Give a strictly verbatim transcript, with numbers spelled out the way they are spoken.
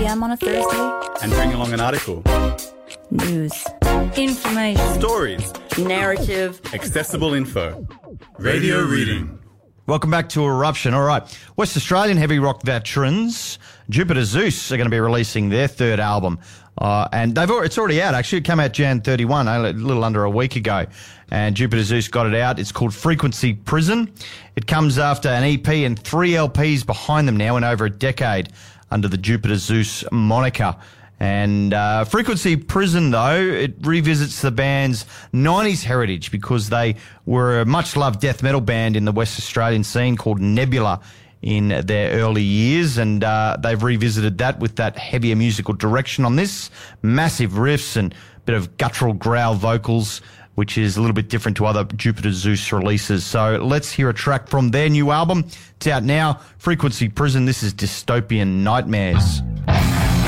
p.m. on a Thursday. And bring along an article. News. Information. Stories. Narrative. Accessible info. Radio reading. Welcome back to Eruption. All right. West Australian heavy rock veterans Jupiter Zeus are going to be releasing their third album. Uh, and they've already, it's already out, actually. It came out January thirty-first, a little under a week ago. And Jupiter Zeus got it out. It's called Frequency Prison. It comes after an E P and three L Ps behind them now in over a decade under the Jupiter Zeus moniker. And uh, Frequency Prison, though, it revisits the band's nineties heritage because they were a much-loved death metal band in the West Australian scene called Nebula in their early years, and uh, they've revisited that with that heavier musical direction on this. Massive riffs and a bit of guttural growl vocals, which is a little bit different to other Jupiter Zeus releases. So let's hear a track from their new album. It's out now, Frequency Prison. This is Dystopian Nightmares.